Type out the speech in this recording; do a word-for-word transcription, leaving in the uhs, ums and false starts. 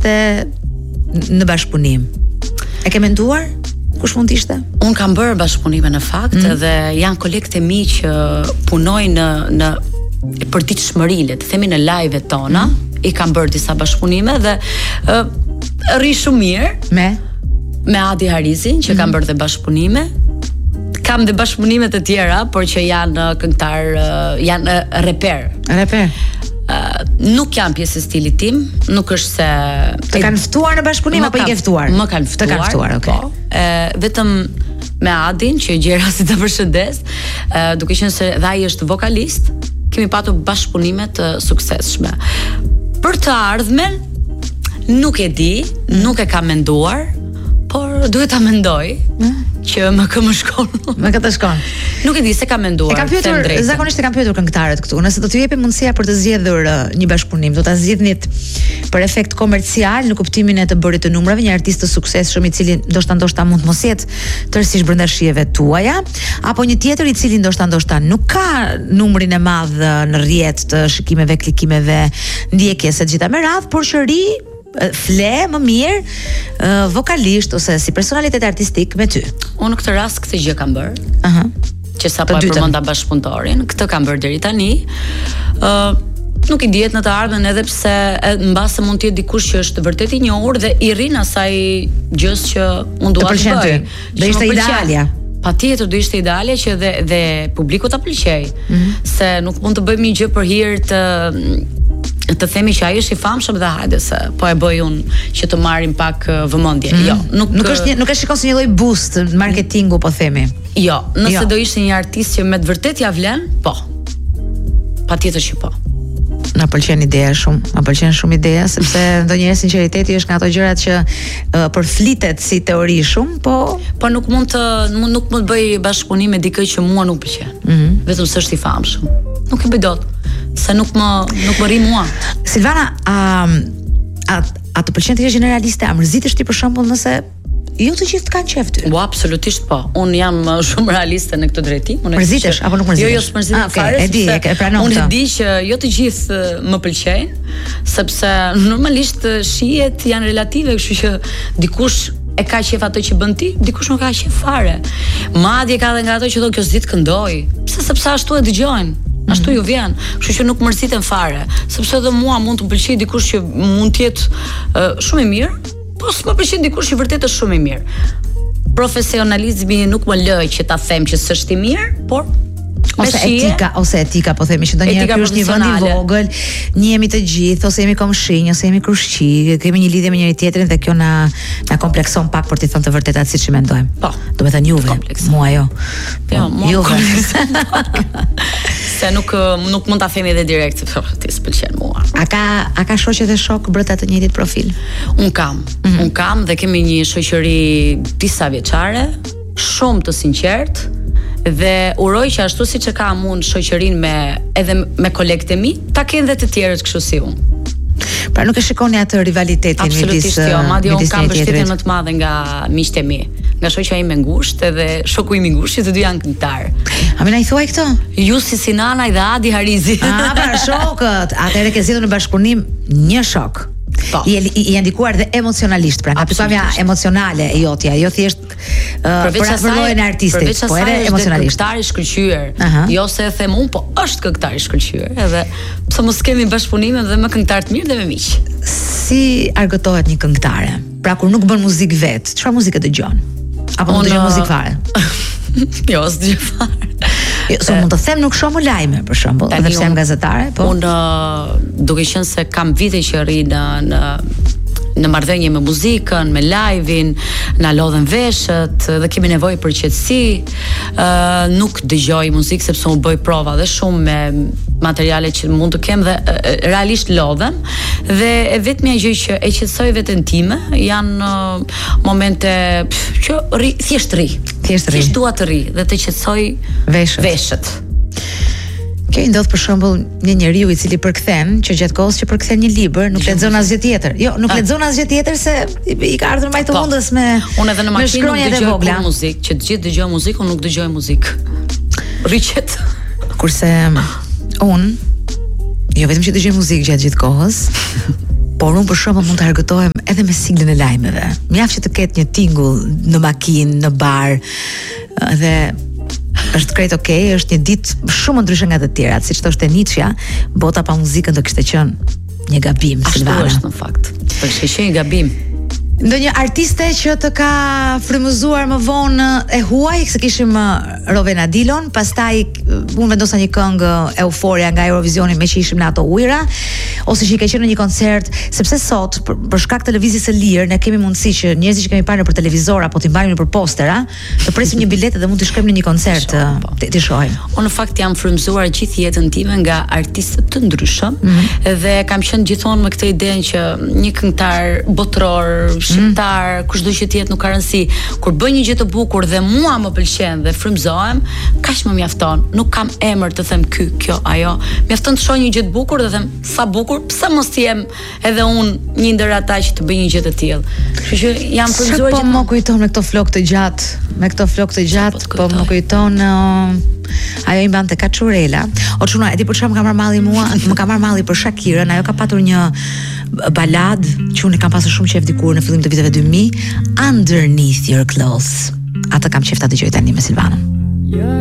ishte në bashkëpunim. E ke menduar? Kush mund të ishte? Unë kam bërë bashkëpunime në fakt mm. dhe janë kolegët e mi që punojnë në në përditshmërinë, të themi në live-et tona, mm. i kam bërë disa bashkëpunime dhe uh, rri shumë mirë me me Adi Harizin që mm. kam bërë dhe bashkëpunime. Kam dhe bashkëpunime të tjera, por që janë këngëtar, uh, janë uh, reper. Reper. Uh, nuk janë pjesë e stilit tim, nuk është se të kanë ftuar në bashkëpunim apo i ke ftuar? Më kanë ftuar. Të kanë ftuar, okay. Po. Uh, vetëm me Adin që gjera si të përshëndes, uh, duke qenë se dhe ai është vokalist, kemi patur bashkëpunime të suksesshme. Për të ardhmen nuk e di, nuk e kam menduar, por duhet ta mendoj mm. që më kë më shkon. Më ka të shkon. Nuk e di se kam menduar. E kam pyetur, zakonisht e kam pyetur këngëtarët këtu, nëse do t'ju jepim mundësia për të zgjedhur uh, një bashkëpunim, do ta zgjidhnit për efekt komercial në kuptimin e të bërit të numrave, një artist të suksesshëm i cili ndoshta ndoshta mund të mos jetë tërësisht brenda shijeve tuaja, apo një tjetër i cili ndoshta ndoshta nuk ka numrin e madh në rrjet të shikimeve, klikimeve, ndjekjes e gjitha me radh, por që ri fle më mirë uh, vokalisht ose si personalitet artistik me ty. Unë në këtë rast këtë gjë kam bërë. Aha. Që sapo e përmenda bashkëpunëtorin, këtë kam bërë deri tani. Ë uh, nuk i dihet në të ardhmen edhe pse mbase mund të jetë dikush që është vërtet i njohur dhe i rrin asaj gjës që unë dua të bëj. Do ishte idealja. Patjetër do ishte ideale që dhe dhe publiku ta pëlqej. Mm-hmm. Se nuk mund të bëjmë një gjë për hir të të themi që ai është i famshëm dhe hajde se po e bëj unë që të marrim pak vëmendje. Mm. Jo, nuk nuk është një, nuk e shikon si një lloj boost marketingu po themi. Jo, nëse jo. do ishte një artist që me të vërtet ja vlen, po. Patjetër që po. Na pëlqen ideja shumë, na pëlqen shumë ideja sepse ndonjëherë sinqeriteti është nga ato gjërat që uh, përflitet si teori shumë, po po nuk mund të nuk mund të bëj bashkëpunim me dikë që mua nuk pëlqen. Mm-hmm. Vetëm se është i famshëm. Nuk e bëj dot. Se nuk më nuk më rri mua. Silvana, a a, a të pëlqen të jesh generaliste? A mërzitesh ti për shembull nëse jo të gjithë kanë qef ty? Po, absolutisht po. Un jam shumë realiste në këtë drejtim. Unë mërzitesh apo nuk mërzitesh? Jo, jo, s'mërzitem ah, fare. Okay, e di, e pranon këtë. Unë di që jo të gjithë më pëlqejnë, sepse normalisht shihet janë relative, kështu që dikush e ka qef ato që bën ti, dikush nuk ka qef fare. Madje ka edhe nga ato që thonë kjo s'di të këndoj. Pse sepse ashtu e dëgjojnë. Ashtu ju vjen, kështu që nuk mërziten fare, sepse edhe mua mund të më pëlqejë dikush që mund të jetë uh, shumë i mirë, po s'më pëlqen dikush që vërtet është shumë i mirë. Profesionalizmi nuk më lë që ta them që s'është i mirë, por ose etika, ose etika po themi që ndonjëherë ky është një vend i vogël, njihemi të gjithë ose jemi komshinj ose jemi krushqi, kemi një lidhje me njëri tjetrin dhe kjo na na komplekson pak për të thënë të vërtetat siç i mendojmë. Po, do të thënë juve, mua jo. Jo, mua komplekson. Se nuk nuk mund ta themi edhe direkt se ti s'pëlqen mua. A ka a ka shoqe dhe shok brenda të njëjtit profil? Un kam, mm-hmm. un kam dhe kemi një shoqëri disa vjeçare, shumë të sinqert. Dhe uroj që ashtu siç e kam unë shoqërinë me edhe me kolegët e mi, ta kenë edhe të tjerët kështu si unë. Pra nuk e shikoni atë rivalitetin midis. Absolutisht jo, madje unë kam mbështetje më të madhe nga miqtë e mi, nga shoqja ime ngushtë edhe shoku im i ngushtë, që të dy janë këngëtar. A më na i thuaj këto? Ju si Sinana dhe Adi Harizi. Ah, pra shokët. Atëherë ke zgjedhur në bashkëpunim një shok. Po. I, i, i ndikuar dhe emocionalisht, pra nga pikpamja emocionale e jotja, jo thjesht uh, për përlojën e artistit, po edhe emocionalisht. Këngëtar i shkëlqyer. Uh-huh. Jo se e them unë, po është këngëtar i shkëlqyer. Edhe pse mos kemi bashkëpunime dhe me këngëtar të mirë dhe me miq. Si argëtohet një këngëtare? Pra kur nuk bën muzikë vet, çfarë muzikë dëgjon? Apo nuk dëgjon muzikë fare? Jo, s'dëgjoj fare. Jo, so mund të them nuk shoh më lajme për shembull, edhe pse jam gazetare, po. Unë duke qenë se kam vite që rri në në në marrëdhënie me muzikën, me live-in, na lodhen veshët dhe kemi nevojë për qetësi. Ë uh, nuk dëgjoj muzikë sepse unë bëj prova dhe shumë me materiale që mund të kem dhe uh, realisht lodhem dhe e vetmja gjë që e qetësoj veten time janë uh, momente pff, që rri, thjesht rri. Thjesht rri. Thjesht dua të rri dhe të qetësoj veshët. veshët. Kjo i ndodh për shembull një njeriu i cili përkthen, që gjatë kohës që përkthen një libër, nuk lexon asgjë tjetër. Jo, nuk lexon asgjë tjetër se i ka ardhur më të hundës me unë edhe në makinë nuk dëgjoj muzikë, që të gjithë dëgjoj muzikë, unë nuk dëgjoj muzikë. Rriqet. Kurse unë jo vetëm që dëgjoj muzikë gjatë gjithë kohës, Por unë për shembull mund të argëtohem edhe me siglën e lajmeve. Mjaft që të ketë një tingull në makinë, në bar, dhe është krejt okay, është një ditë shumë ndryshe nga të tjerat, siç thoshte Nietzsche, bota pa muzikën do kishte qenë një gabim, Silvana. Ashtu është në fakt. Për shkak një gabim. Ndonjë artiste që të ka frymëzuar më vonë e huaj, se kishim Rovena Dilon, pastaj unë vendosa një këngë Euforia nga Eurovisioni me që ishim në ato ujëra, ose që i ka qenë në një koncert, sepse sot për, për shkak televizisë së lirë ne kemi mundësi që njerëzit që kemi parë nëpër televizor apo t'i mbajmë nëpër postera, të presim një biletë dhe mund të shkojmë në një koncert të shohim. Unë në fakt jam frymëzuar gjithë jetën time nga artistë të ndryshëm, mm-hmm. dhe kam qenë gjithmonë me këtë idenë që një këngëtar botror, shqiptar, mm. kushdo që të jetë nuk ka rëndësi. Kur bëj një gjë të bukur dhe mua më pëlqen dhe frymëzohem, kaq më mjafton. Nuk kam emër të them ky, kjo, ajo. Mjafton të shoh një gjë të bukur dhe them sa bukur, pse mos të jem edhe unë një ndër ata që të bëj një gjë të tillë. Kështu që jam frymëzuar që po më kujton me këto flokë të gjatë, me këto flokë të gjatë, po më kujton uh, ajo i mbante Kaçurela. O çuna, e di për çfarë më ka marrë malli mua? Më ka marrë malli për Shakirën, ajo ka patur një balad që unë kam pasur shumë qejf dikur në fillim të viteve dy mijë, Underneath Your Clothes. Atë kam qejf ta dëgjoj tani me Silvanën.